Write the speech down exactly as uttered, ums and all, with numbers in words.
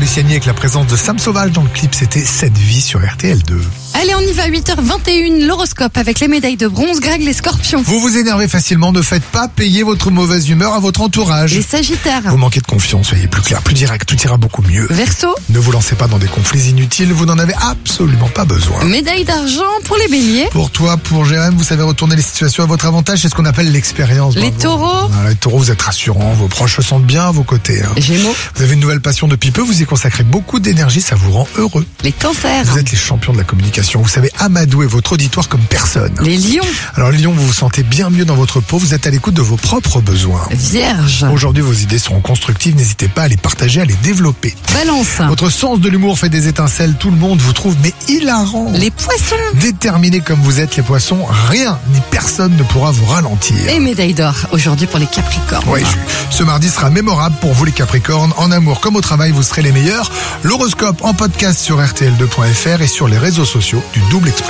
Luciani avec la présence de Sam Sauvage dans le clip, c'était Cette vie sur R T L deux. Allez, on y va, huit heures vingt et un, l'horoscope avec les médailles de bronze, Greg, les scorpions. Vous vous énervez facilement, ne faites pas payer votre mauvaise humeur à votre entourage. Les sagittaires. Vous manquez de confiance, soyez plus clair, plus direct, tout ira beaucoup mieux. Verseau. Ne vous lancez pas dans des conflits inutiles, vous n'en avez absolument pas besoin. Médaille d'argent pour les béliers. Pour toi, pour Jérém, vous savez retourner les situations à votre avantage, c'est ce qu'on appelle l'expérience. Les Bravo. taureaux. Voilà, les taureaux, vous êtes rassurants, vos proches se sentent bien à vos côtés. Hein. Gémeaux. Vous avez une nouvelle passion depuis peu, vous y consacrez beaucoup d'énergie, ça vous rend heureux. Les cancers. Vous êtes les champions de la communication, vous savez amadouer votre auditoire comme personne. Les lions. Alors Lion, vous vous sentez bien mieux dans votre peau, vous êtes à l'écoute de vos propres besoins. Vierge. Aujourd'hui, vos idées seront constructives, n'hésitez pas à les partager, à les développer. Balance. Votre sens de l'humour fait des étincelles, tout le monde vous trouve mais hilarant. Les poissons. Déterminés comme vous êtes, les poissons, rien ni personne ne pourra vous ralentir. Et médaille d'or aujourd'hui pour les capricornes. Oui, ce mardi sera mémorable pour vous les Capricornes. En amour comme au travail, vous serez les meilleurs. L'horoscope en podcast sur R T L deux point F R et sur les réseaux sociaux du Double Express.